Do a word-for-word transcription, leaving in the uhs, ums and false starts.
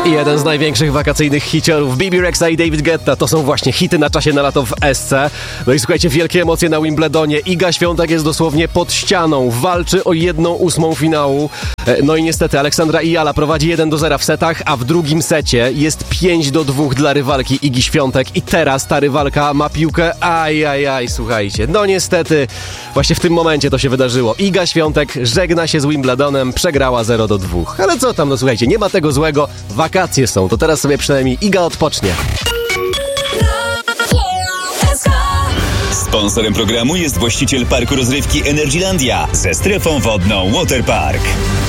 Jeden z największych wakacyjnych hiciorów. Bibi Rexa i David Guetta to są właśnie hity na czasie na lato w S C. No i słuchajcie, wielkie emocje na Wimbledonie. Iga Świątek jest dosłownie pod ścianą. Walczy o jedną ósmą finału. No i niestety Aleksandra Ijala prowadzi jeden do zera w setach, a w drugim secie jest pięć do dwóch dla rywalki Igi Świątek. I teraz ta rywalka ma piłkę. Aj, aj, aj, słuchajcie. No niestety właśnie w tym momencie to się wydarzyło. Iga Świątek żegna się z Wimbledonem, przegrała zero do dwóch. Ale co tam, no słuchajcie, nie ma tego złego. Wakacje są, to teraz sobie przynajmniej Iga odpocznie. Sponsorem programu jest właściciel parku rozrywki Energylandia ze strefą wodną Waterpark.